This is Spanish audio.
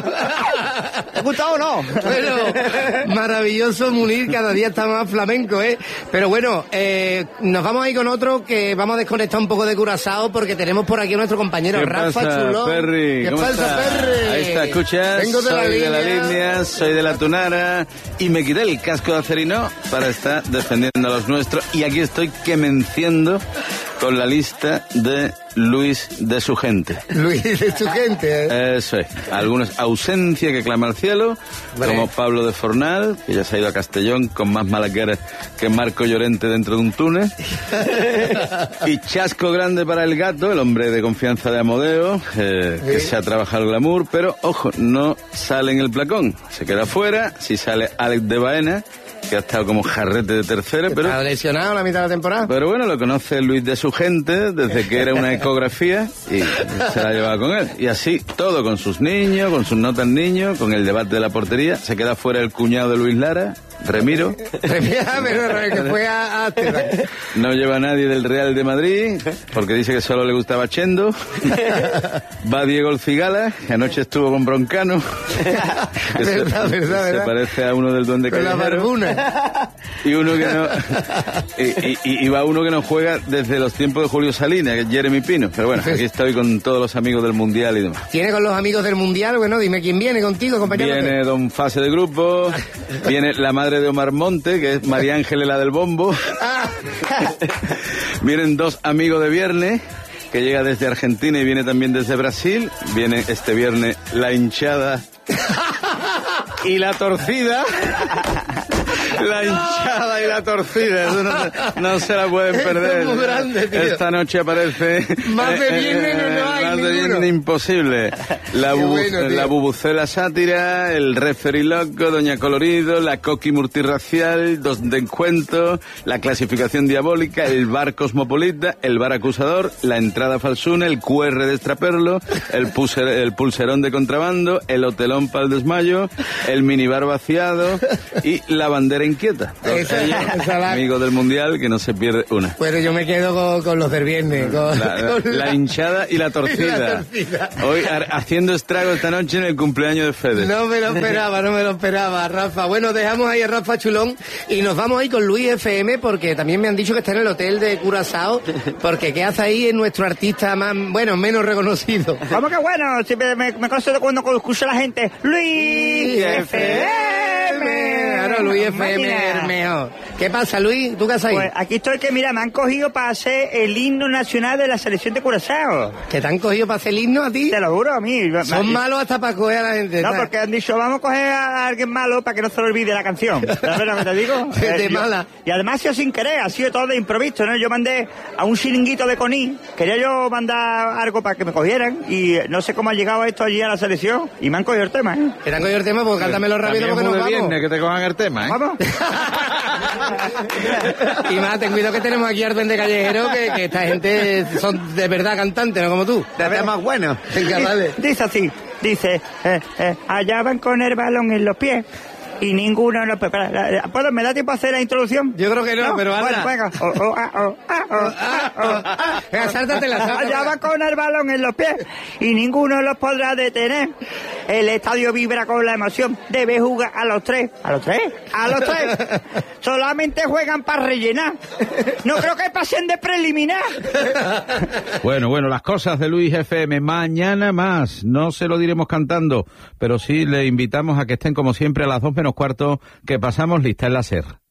¿Te ha gustado o no? Bueno, maravilloso Munir, cada día está más flamenco, ¿eh? Pero bueno, nos vamos a ir con otro que vamos a desconectar un poco de Curazao porque tenemos por aquí a nuestro compañero ¿Qué Rafa pasa, Chulón. Perry? ¿Qué ¿Cómo pasa, está? Perry? Ahí está, escuchas. Vengo de soy la de la línea, soy de la Tunara y me quité el casco de acerino para estar defendiendo a los nuestros y aquí estoy que me enciendo con la lista de Luis de su gente. Luis de su gente, ¿eh? Eso es. Algunos ausencia que clama al cielo, como Pablo de Fornal, que ya se ha ido a Castellón con más malagueras que Marco Llorente dentro de un túnel. Y chasco grande para el gato, el hombre de confianza de Amodeo, que se ha trabajado el glamour, pero ojo, no sale en el placón. Se queda fuera, si sale Alex de Baena, que ha estado como jarrete de tercera, pero... ¿Ha lesionado la mitad de la temporada? Pero bueno, lo conoce Luis de su gente desde que era una ecografía y se la llevaba con él. Y así, todo con sus niños, con sus notas niños, con el debate de la portería. Se queda fuera el cuñado de Luis Lara, Remiro. Que fue a Amsterdam. No lleva a nadie del Real de Madrid, porque dice que solo le gustaba Chendo. Va Diego el Cigala, que anoche estuvo con Broncano. Que se parece a uno del Duende Con la Callejero. barbuna. Y uno que no... y va uno que no juega desde los tiempos de Julio Salinas, que es Jeremy Pino. Pero bueno, aquí estoy con todos los amigos del Mundial y demás. ¿Tiene con los amigos del Mundial? Bueno, dime quién viene contigo, compañero. Viene Don Fase de Grupo, viene la madre de Omar Monte, que es María Ángeles la del bombo. Vienen dos amigos de viernes, que llega desde Argentina y viene también desde Brasil. Viene este viernes la hinchada y la torcida. La hinchada y la torcida, eso no se la pueden perder. Es muy grande, tío. Esta noche aparece... Más de viernes no hay más de ninguno. viernes imposible. La Bueno, bubucela sátira, el referee loco, Doña Colorido, la coqui multirracial, dos de encuentro, la clasificación diabólica, el bar cosmopolita, el bar acusador, la entrada falsuna, el QR de extraperlo, el pulserón de contrabando, el hotelón para el desmayo, el minibar vaciado y la bandera inquieta. Amigo del Mundial, que no se pierde una. Bueno, yo me quedo con los del viernes. Con la hinchada y la torcida. Hoy haciendo estrago esta noche en el cumpleaños de Fede. No me lo esperaba, Rafa. Bueno, dejamos ahí a Rafa Chulón y nos vamos ahí con Luis FM, porque también me han dicho que está en el hotel de Curazao, porque ¿qué hace ahí? Es nuestro artista más, bueno, menos reconocido. ¿Cómo que bueno? Siempre me concedo cuando escucho a la gente. Luis FM. Claro, Luis FM es el mejor. ¿Qué pasa, Luis? ¿Tú qué haces ahí? Pues aquí estoy que, mira, me han cogido para hacer el himno nacional de la selección de Curazao. ¿Que te han cogido para hacer el himno a ti? Te lo juro, a mí. Son malos hasta para coger a la gente. No, ¿sabes? porque han dicho, vamos a coger a alguien malo para que no se le olvide la canción. ¿Sabes lo que te digo? De mala. Y además ha sido sin querer, ha sido todo de improviso, ¿no? Yo mandé a un chiringuito de Coní, quería yo mandar algo para que me cogieran y no sé cómo ha llegado esto allí a la selección y me han cogido el tema, ¿eh? ¿Te han cogido el tema? Pues cántamelo rápido porque nos vamos. Viernes, que te cojan el tema, ¿eh? ¿Vamos? Y más, ten cuidado que tenemos aquí al Duende Callejero, que esta gente son de verdad cantantes, no como tú. De verdad más bueno. Venga, vale. Dice así, allá van con el balón en los pies y ninguno lo prepara. ¿Me da tiempo a hacer la introducción? Yo creo que no, pero anda. Bueno, Venga, sáltatela. Allá va con el balón en los pies y ninguno los podrá detener. El estadio vibra con la emoción. Debe jugar a los tres. ¿A los tres? ¡A los tres! Solamente juegan para rellenar. No creo que pasen de preliminar. Bueno, las cosas de Luis FM. Mañana más. No se lo diremos cantando, pero sí le invitamos a que estén como siempre a las 2:45, que pasamos lista en la SER.